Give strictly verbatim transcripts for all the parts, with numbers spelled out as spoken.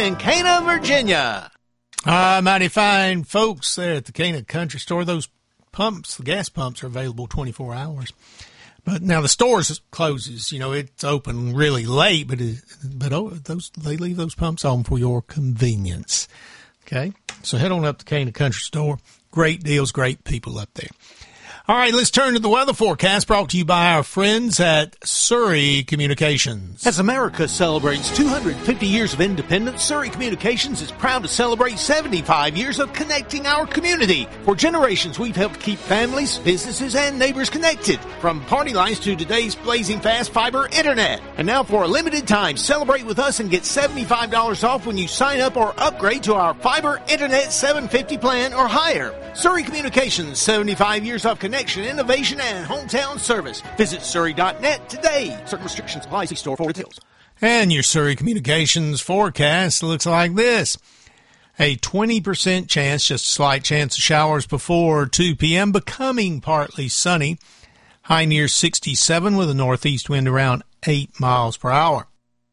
in Cana, Virginia. Ah, mighty fine folks there at the Cana Country Store. Those pumps, the gas pumps, are available twenty-four hours. But now the store closes. You know, it's open really late, but it, but oh, those they leave those pumps on for your convenience. Okay, so head on up to Cana Country Store. Great deals, great people up there. All right, let's turn to the weather forecast brought to you by our friends at Surrey Communications. As America celebrates two hundred fifty years of independence, Surrey Communications is proud to celebrate seventy-five years of connecting our community. For generations, we've helped keep families, businesses, and neighbors connected, from party lines to today's blazing fast fiber internet. And now for a limited time, celebrate with us and get seventy-five dollars off when you sign up or upgrade to our fiber internet seven fifty plan or higher. Surrey Communications, seventy-five years of connection, innovation, and hometown service. Visit surrey dot net today. Certain restrictions apply. See store for details. And your Surrey Communications forecast looks like this. A twenty percent chance, just a slight chance of showers before two p.m., becoming partly sunny. High near sixty-seven with a northeast wind around eight miles per hour.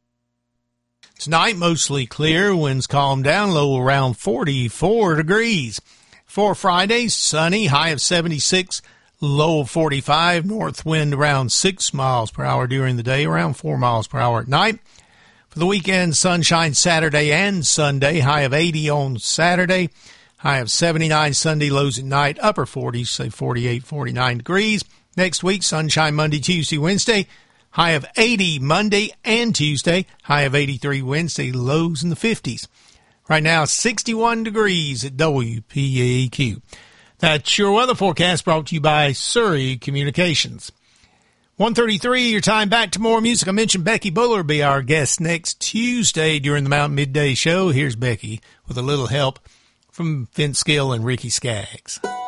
Tonight, mostly clear. Winds calm down, low around forty-four degrees. For Friday, sunny, high of seventy-six, low of forty-five, north wind around six miles per hour during the day, around four miles per hour at night. For the weekend, sunshine Saturday and Sunday, high of eighty on Saturday, high of seventy-nine Sunday, lows at night, upper forties, say forty-eight, forty-nine degrees. Next week, sunshine Monday, Tuesday, Wednesday, high of eighty Monday and Tuesday, high of eighty-three Wednesday, lows in the fifties. Right now, sixty-one degrees at W P A Q. That's your weather forecast brought to you by Surrey Communications. one thirty-three, your time back to more music. I mentioned Becky Buller will be our guest next Tuesday during the Mountain Midday Show. Here's Becky with a little help from Vince Gill and Ricky Skaggs.